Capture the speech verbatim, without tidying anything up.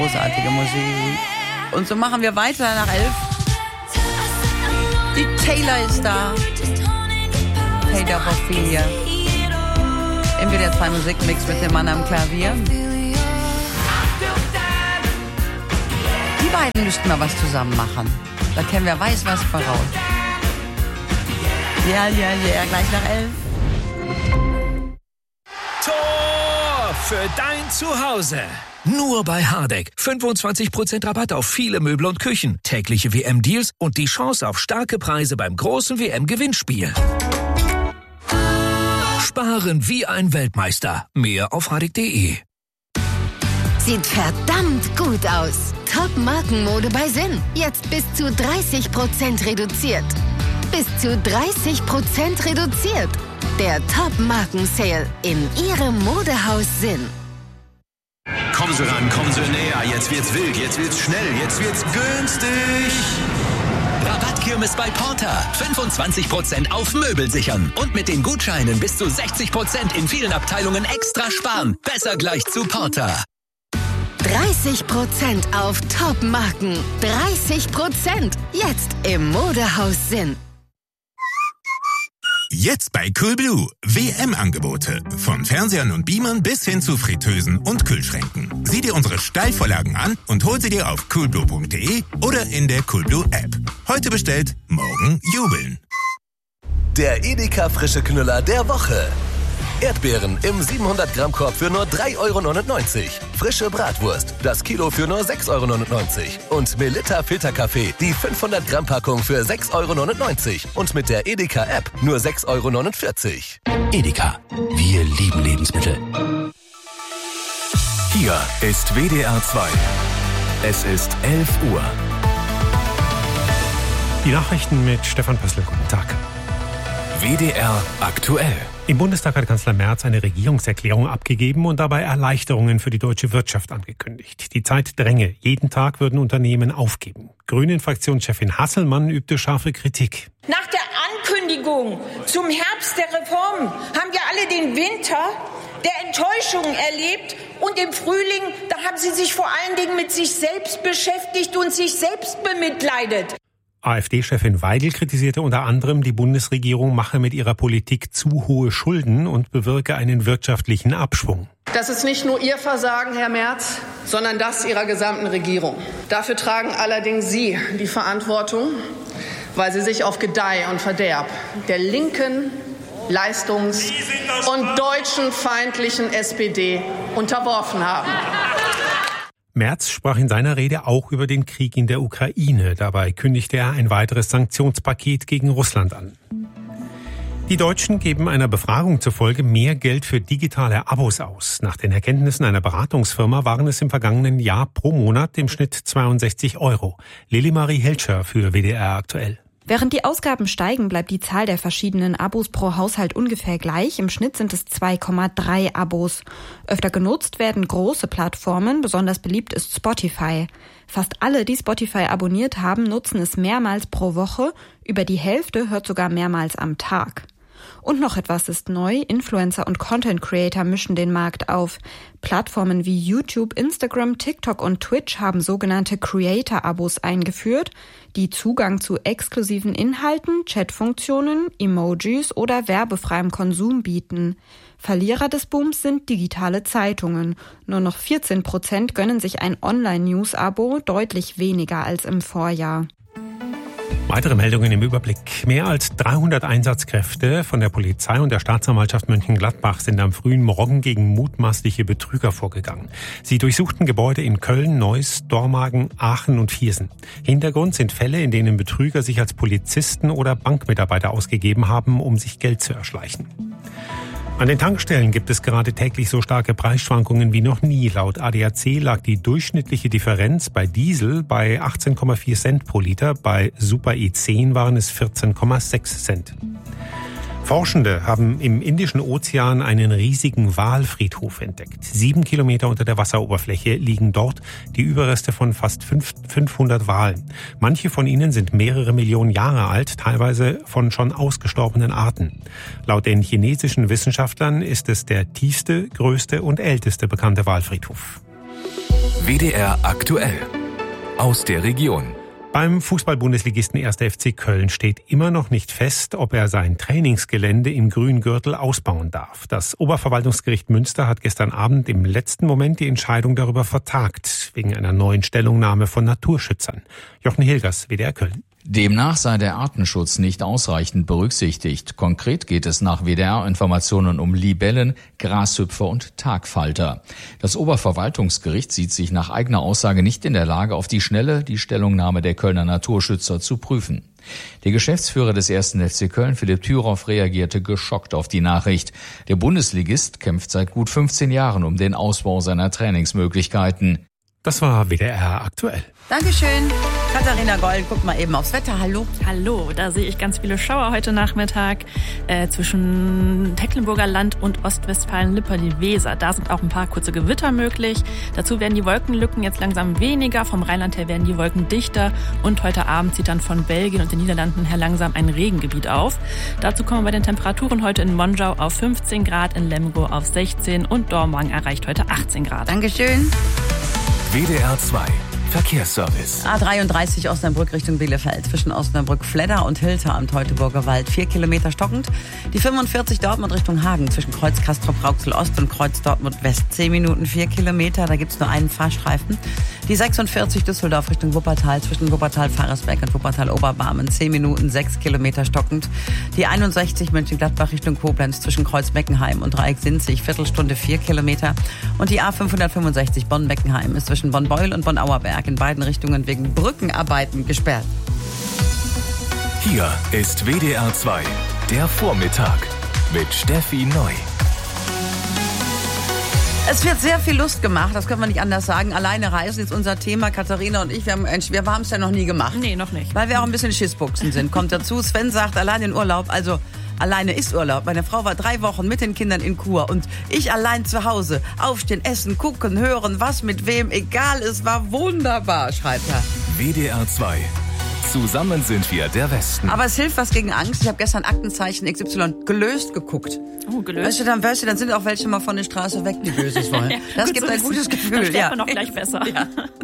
Großartige Musik. Und so machen wir weiter nach elf. Die Taylor ist da. Taylor Ophelia. Im W D R zwei Musikmix mit dem Mann am Klavier. Die beiden müssten mal was zusammen machen. Da kennen wir weiß was voraus. Ja, ja, ja, gleich nach elf. Tor für dein Zuhause. Nur bei Hardegg. fünfundzwanzig Prozent Rabatt auf viele Möbel und Küchen, tägliche W M-Deals und die Chance auf starke Preise beim großen W M-Gewinnspiel. Sparen wie ein Weltmeister. Mehr auf hardegg punkt de. Sieht verdammt gut aus. Top-Markenmode bei Sinn. Jetzt bis zu dreißig Prozent reduziert. Bis zu dreißig Prozent reduziert. Der Top-Marken-Sale in Ihrem Modehaus Sinn. Kommen Sie ran, kommen Sie näher. Jetzt wird's wild, jetzt wird's schnell, jetzt wird's günstig. Rabattkirmes bei Porter. fünfundzwanzig Prozent auf Möbel sichern. Und mit den Gutscheinen bis zu sechzig Prozent in vielen Abteilungen extra sparen. Besser gleich zu Porter. dreißig Prozent auf Top-Marken. dreißig Prozent. Jetzt im Modehaus Sinn. Jetzt bei Coolblue. W M-Angebote. Von Fernsehern und Beamern bis hin zu Fritteusen und Kühlschränken. Sieh dir unsere Steilvorlagen an und hol sie dir auf coolblue punkt de oder in der Coolblue-App. Heute bestellt, morgen jubeln. Der Edeka frische Knüller der Woche. Erdbeeren im siebenhundert Gramm Korb für nur drei Euro neunundneunzig. Frische Bratwurst, das Kilo für nur sechs Euro neunundneunzig. Und Melitta Filterkaffee, die fünfhundert Gramm Packung für sechs Euro neunundneunzig. Und mit der Edeka App nur sechs Euro neunundvierzig. Edeka. Wir lieben Lebensmittel. Hier ist W D R zwei. Es ist elf Uhr. Die Nachrichten mit Stefan Pössl. Guten Tag. W D R aktuell. Im Bundestag hat Kanzler Merz eine Regierungserklärung abgegeben und dabei Erleichterungen für die deutsche Wirtschaft angekündigt. Die Zeit dränge. Jeden Tag würden Unternehmen aufgeben. Grünen-Fraktionschefin Hasselmann übte scharfe Kritik. Nach der Ankündigung zum Herbst der Reformen haben wir alle den Winter der Enttäuschung erlebt. Und im Frühling, da haben sie sich vor allen Dingen mit sich selbst beschäftigt und sich selbst bemitleidet. AfD-Chefin Weigel kritisierte unter anderem, die Bundesregierung mache mit ihrer Politik zu hohe Schulden und bewirke einen wirtschaftlichen Abschwung. Das ist nicht nur Ihr Versagen, Herr Merz, sondern das Ihrer gesamten Regierung. Dafür tragen allerdings Sie die Verantwortung, weil Sie sich auf Gedeih und Verderb der linken, leistungs- und deutschenfeindlichen S P D unterworfen haben. Merz sprach in seiner Rede auch über den Krieg in der Ukraine. Dabei kündigte er ein weiteres Sanktionspaket gegen Russland an. Die Deutschen geben einer Befragung zufolge mehr Geld für digitale Abos aus. Nach den Erkenntnissen einer Beratungsfirma waren es im vergangenen Jahr pro Monat im Schnitt zweiundsechzig Euro. Lilly-Marie Hilscher für W D R aktuell. Während die Ausgaben steigen, bleibt die Zahl der verschiedenen Abos pro Haushalt ungefähr gleich. Im Schnitt sind es zwei Komma drei Abos. Öfter genutzt werden große Plattformen, besonders beliebt ist Spotify. Fast alle, die Spotify abonniert haben, nutzen es mehrmals pro Woche. Über die Hälfte hört sogar mehrmals am Tag. Und noch etwas ist neu. Influencer und Content Creator mischen den Markt auf. Plattformen wie YouTube, Instagram, TikTok und Twitch haben sogenannte Creator-Abos eingeführt, die Zugang zu exklusiven Inhalten, Chatfunktionen, Emojis oder werbefreiem Konsum bieten. Verlierer des Booms sind digitale Zeitungen. Nur noch vierzehn Prozent gönnen sich ein Online-News-Abo, deutlich weniger als im Vorjahr. Weitere Meldungen im Überblick. Mehr als dreihundert Einsatzkräfte von der Polizei und der Staatsanwaltschaft Mönchengladbach sind am frühen Morgen gegen mutmaßliche Betrüger vorgegangen. Sie durchsuchten Gebäude in Köln, Neuss, Dormagen, Aachen und Viersen. Hintergrund sind Fälle, in denen Betrüger sich als Polizisten oder Bankmitarbeiter ausgegeben haben, um sich Geld zu erschleichen. An den Tankstellen gibt es gerade täglich so starke Preisschwankungen wie noch nie. Laut A D A C lag die durchschnittliche Differenz bei Diesel bei achtzehn Komma vier Cent pro Liter, bei Super E zehn waren es vierzehn Komma sechs Cent. Forschende haben im Indischen Ozean einen riesigen Walfriedhof entdeckt. Sieben Kilometer unter der Wasseroberfläche liegen dort die Überreste von fast fünfhundert Walen. Manche von ihnen sind mehrere Millionen Jahre alt, teilweise von schon ausgestorbenen Arten. Laut den chinesischen Wissenschaftlern ist es der tiefste, größte und älteste bekannte Walfriedhof. W D R aktuell. Aus der Region. Beim Fußball-Bundesligisten erster F C Köln steht immer noch nicht fest, ob er sein Trainingsgelände im Grüngürtel ausbauen darf. Das Oberverwaltungsgericht Münster hat gestern Abend im letzten Moment die Entscheidung darüber vertagt, wegen einer neuen Stellungnahme von Naturschützern. Jochen Hilgers, W D R Köln. Demnach sei der Artenschutz nicht ausreichend berücksichtigt. Konkret geht es nach W D R-Informationen um Libellen, Grashüpfer und Tagfalter. Das Oberverwaltungsgericht sieht sich nach eigener Aussage nicht in der Lage, auf die Schnelle die Stellungnahme der Kölner Naturschützer zu prüfen. Der Geschäftsführer des ersten F C Köln, Philipp Thüroff, reagierte geschockt auf die Nachricht. Der Bundesligist kämpft seit gut fünfzehn Jahren um den Ausbau seiner Trainingsmöglichkeiten. Das war W D R aktuell. Dankeschön. Katharina Gold, guck mal eben aufs Wetter. Hallo. Hallo, da sehe ich ganz viele Schauer heute Nachmittag äh, zwischen Tecklenburger Land und Ostwestfalen-Lippe, die Weser. Da sind auch ein paar kurze Gewitter möglich. Dazu werden die Wolkenlücken jetzt langsam weniger. Vom Rheinland her werden die Wolken dichter. Und heute Abend zieht dann von Belgien und den Niederlanden her langsam ein Regengebiet auf. Dazu kommen wir bei den Temperaturen heute in Monschau auf fünfzehn Grad, in Lemgo auf sechzehn und Dormagen erreicht heute achtzehn Grad. Dankeschön. W D R zwei Verkehrsservice. A dreiunddreißig Osnabrück Richtung Bielefeld. Zwischen Osnabrück-Fledder und Hilter am Teutoburger Wald. Vier Kilometer stockend. Die fünfundvierzig Dortmund Richtung Hagen. Zwischen Kreuz Castrop-Rauxel Ost und Kreuz Dortmund West. Zehn Minuten, vier Kilometer. Da gibt's nur einen Fahrstreifen. Die sechsundvierzig Düsseldorf Richtung Wuppertal. Zwischen Wuppertal-Faresberg und Wuppertal-Oberbarmen. Zehn Minuten, sechs Kilometer stockend. Die einundsechzig Mönchengladbach Richtung Koblenz. Zwischen Kreuz-Beckenheim und Dreieck-Sinzig. Viertelstunde, vier Kilometer. Und die A fünfhundertfünfundsechzig Bonn-Beckenheim ist zwischen Bonn-Beul und Bonn-Auerberg in beiden Richtungen wegen Brückenarbeiten gesperrt. Hier ist W D R zwei, der Vormittag mit Steffi Neu. Es wird sehr viel Lust gemacht, das können wir nicht anders sagen. Alleine reisen ist unser Thema. Katharina und ich, wir haben wir haben es ja noch nie gemacht. Nee, noch nicht. Weil wir auch ein bisschen Schissbuchsen sind. Kommt dazu, Sven sagt, allein in Urlaub, also alleine ist Urlaub. Meine Frau war drei Wochen mit den Kindern in Kur und ich allein zu Hause. Aufstehen, essen, gucken, hören, was mit wem, egal, es war wunderbar, schreibt er. W D R zwei. Zusammen sind wir der Westen. Aber es hilft was gegen Angst. Ich habe gestern Aktenzeichen X Y gelöst geguckt. Oh, gelöst. Weißt du, dann, weißt du, dann sind auch welche mal von der Straße weg, die Böses wollen. Das gibt ein gutes Gefühl. Dann ja. noch gleich besser. Ja.